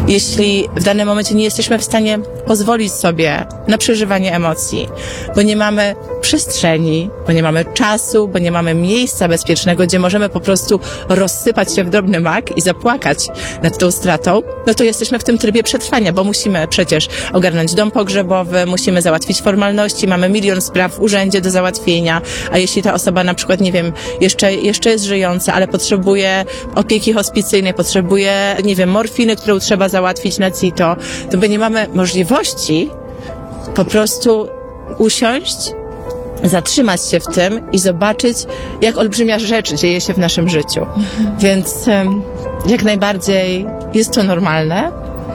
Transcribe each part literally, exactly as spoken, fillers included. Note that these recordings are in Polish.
jeśli w danym momencie nie jesteśmy w stanie pozwolić sobie na przeżywanie emocji, bo nie mamy przestrzeni, bo nie mamy czasu, bo nie mamy miejsca bezpiecznego, gdzie możemy po prostu rozsypać się w drobny mak i zapłakać nad tą stratą, no to jesteśmy w tym trybie przetrwania, bo musimy przecież ogarnąć dom pogrzebowy, musimy załatwić formalności, mamy milion spraw w urzędzie do załatwienia, a jeśli ta osoba na przykład, nie wiem, jeszcze, jeszcze jest żyjąca, ale potrzebuje opieki hospicyjnej, potrzebuje, nie wiem, morfiny, którą trzeba załatwić na CITO, to my nie mamy możliwości po prostu usiąść, zatrzymać się w tym i zobaczyć, jak olbrzymia rzecz dzieje się w naszym życiu. Mhm. Więc jak najbardziej jest to normalne.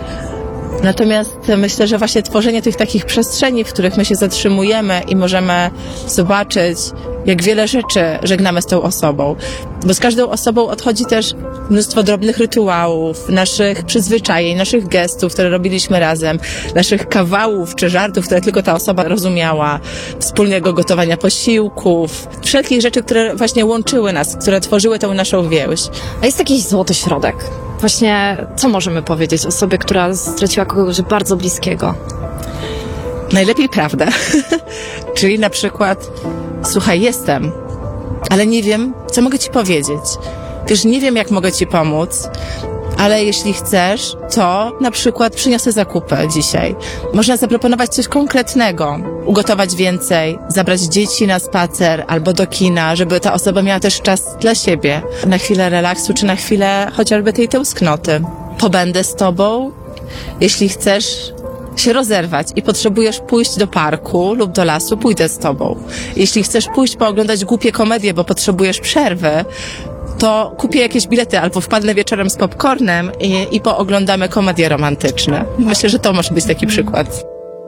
Natomiast myślę, że właśnie tworzenie tych takich przestrzeni, w których my się zatrzymujemy i możemy zobaczyć, jak wiele rzeczy żegnamy z tą osobą. Bo z każdą osobą odchodzi też mnóstwo drobnych rytuałów, naszych przyzwyczajeń, naszych gestów, które robiliśmy razem, naszych kawałów czy żartów, które tylko ta osoba rozumiała, wspólnego gotowania posiłków, wszelkich rzeczy, które właśnie łączyły nas, które tworzyły tą naszą więź. A jest jakiś złoty środek? Właśnie, co możemy powiedzieć osobie, która straciła kogoś bardzo bliskiego? Najlepiej prawdę. Czyli na przykład, słuchaj, jestem, ale nie wiem, co mogę ci powiedzieć. Wiesz, nie wiem, jak mogę ci pomóc, ale jeśli chcesz, to na przykład przyniosę zakupy dzisiaj. Można zaproponować coś konkretnego, ugotować więcej, zabrać dzieci na spacer albo do kina, żeby ta osoba miała też czas dla siebie, na chwilę relaksu, czy na chwilę chociażby tej tęsknoty. Pobędę z tobą, jeśli chcesz się rozerwać i potrzebujesz pójść do parku lub do lasu, pójdę z tobą. Jeśli chcesz pójść pooglądać głupie komedie, bo potrzebujesz przerwy, to kupię jakieś bilety albo wpadnę wieczorem z popcornem i, i pooglądamy komedie romantyczne. Myślę, że to może być taki przykład.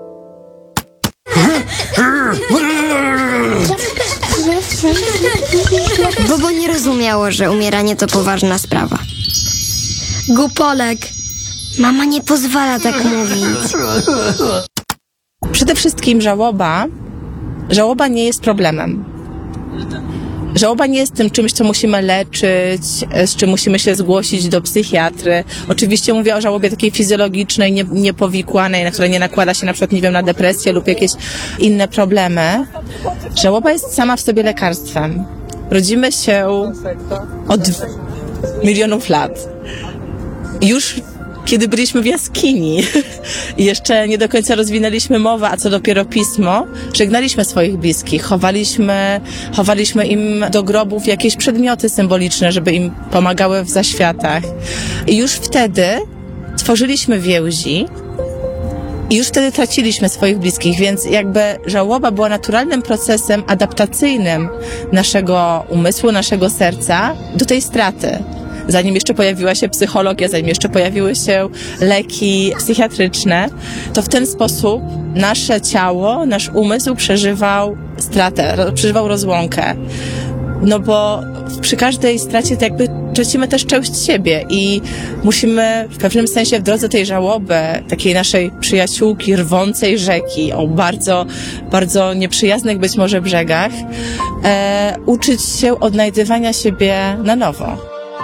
Bobo nie rozumiało, że umieranie to poważna sprawa. Gupolek. Mama nie pozwala tak mówić. Przede wszystkim żałoba, żałoba nie jest problemem. Żałoba nie jest tym czymś, co musimy leczyć, z czym musimy się zgłosić do psychiatry. Oczywiście mówię o żałobie takiej fizjologicznej, nie, niepowikłanej, na której nie nakłada się na przykład, nie wiem, na depresję lub jakieś inne problemy. Żałoba jest sama w sobie lekarstwem. Rodzimy się od milionów lat. Już kiedy byliśmy w jaskini i jeszcze nie do końca rozwinęliśmy mowę, a co dopiero pismo, żegnaliśmy swoich bliskich, chowaliśmy, chowaliśmy im do grobów jakieś przedmioty symboliczne, żeby im pomagały w zaświatach. I już wtedy tworzyliśmy więzi i już wtedy traciliśmy swoich bliskich, więc jakby żałoba była naturalnym procesem adaptacyjnym naszego umysłu, naszego serca do tej straty. Zanim jeszcze pojawiła się psychologia, zanim jeszcze pojawiły się leki psychiatryczne, to w ten sposób nasze ciało, nasz umysł przeżywał stratę, przeżywał rozłąkę. No bo przy każdej stracie to jakby tracimy też część siebie i musimy w pewnym sensie w drodze tej żałoby, takiej naszej przyjaciółki, rwącej rzeki o bardzo, bardzo nieprzyjaznych być może brzegach, e, uczyć się odnajdywania siebie na nowo.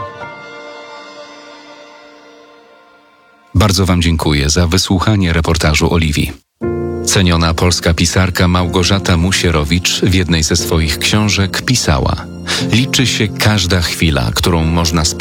Bardzo Wam dziękuję za wysłuchanie reportażu Oliwii. Ceniona polska pisarka Małgorzata Musierowicz w jednej ze swoich książek pisała: liczy się każda chwila, którą można spędzić